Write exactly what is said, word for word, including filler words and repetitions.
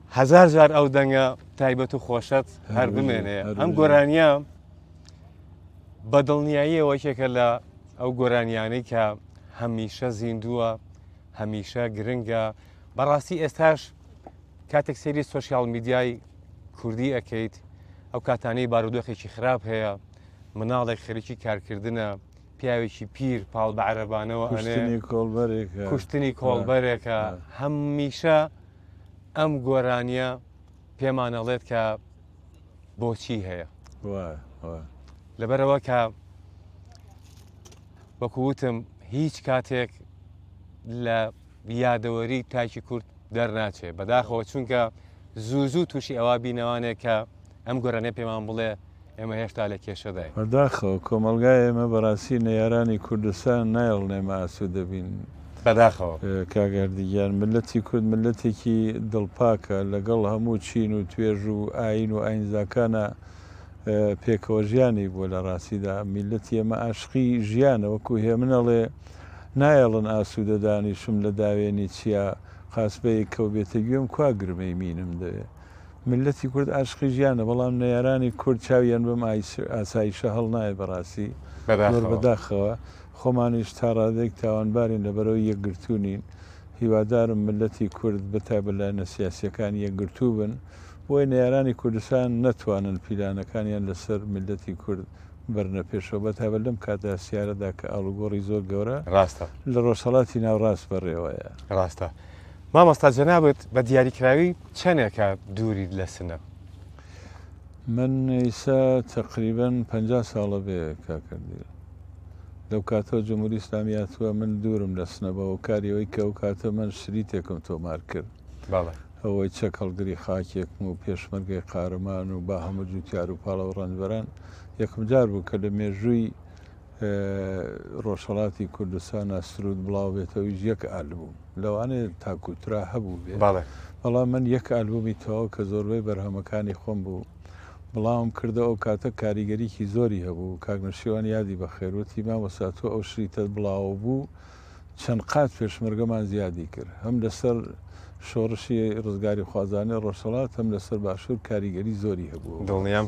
هەزار جار ئەو دەنگە تایبەت و خۆشەت هەر بمێنێ ئەم گۆرانیە بە دڵنیاییەوە یەکێکە لە ئەو گۆرانیانەی کە هەمیشە زیندووە هەمیشە گرنگە بەڕاستی ئێستاش کاتێک سەیری سۆشیال میدیای کوردی ئەەکەیت ئەو کاتانەی بارودۆخێکی خراپ هەیە مناڵێک خەریکی کارکردنە پیاوێکی پیر پاڵ بە عەرەبانەوە کوشتنی کۆڵبەرێکە هەمیشە ئەم گۆرانیە پێمانەڵێت کە بۆچی هەیە لەبەرەوە کە وەکووتم هیچ کاتێک لە یادەوەری تایکی کورد دەرناچێت بەداخەوە چونکە زوو زوو تووشی ئەوە بینەوانێک کە ئەم گۆرانەیە پێمان بڵێ ئێمە هێشتا لە کێشەدای بەداخەوە کۆمەلگای ئێمە بەڕاستی نەیارانی کوردستان نایڵنێمە ئاسوو دەبین بەداخەوە کاگەردیگیان ملەتی کورد ملەتێکی دڵپاکە لەگەڵ هەموو چین و توێژ و ئاین و ئاینزاکانە پێکەوە ژیانی بووە لە ڕاستیدا میلەتی ئێمە عاشقی ژیانە وەکو هێ منەڵێ نایەڵن ئاسوودەدانیشم لە داوێنی چییە قاسبەیە کەو بێتە گوێم کوا گرمەی مینم دەوێ ملەتی کورد عاشقی ژیانە بەڵام نەیارانی کورد چاویان بەم ئاسایشە هەڵ نایە بەڕاستی زۆر بەداخەوە خۆمانیش تا ڕادێک تاوانبارین لەبەرەوەی یەکگرتوونین هیوادارم ملەتی کورد بەتابە لایەنە سیاسیەکان یەکگرتوو بن بۆی نەیارانی کوردستان نەتوانن پیلانەکانیان لەسەر ملەتی کورد بەرنە پێشەوە بەتابە لەم کاتا سیارەدا کە ئاڵوگۆڕی زۆر گەورە ڕاستە لە ڕۆژهەڵاتی ناوڕاست بەڕێوەیە ڕاستە مامۆستا جەنابەت بە دیاریکراوی چەندێکە دووریت لە سنە من ئیسا تقریبەن پەنجا ساڵە بێ کاکردی لەو کاتەوە جمهوری ئیسلامی هاتووە من دوورم لە سنەبەوە کاریەوەی کە ئەو کاتە من شریتێکم تۆمار کرد ئەوەی چەک هەڵگری خاکێکم و پێشمەرگەی قارەمان و با هەموو جوتیار و پاڵە و ڕەنبەران یەکم جار بوو کە لە مێژووی ڕۆژهەڵاتی کوردستان ئەسرود بڵاو بێتەوەیش یەک ئالبوم لەوانەیە تاکوترا هەبوو بێ بەڵام من یەک ئالبومی تەواو کە زۆربەی بەرهەمەکانی خۆم بوو بڵاوم کردە ئەو کاتە کاریگەریکی زۆری هەبوو کاگنشیوان یادی بە خێروەتی مامۆستا تۆ ئەو شریتە بڵاو بوو چەند قات پێشمەرگەمان زیادی کرد هەم لەسەر شۆڕشی ڕزگاری خوازانەی ڕۆژهەڵات هەم لەسەر باشوور کاریگەری زۆری هەبوو دڵنیام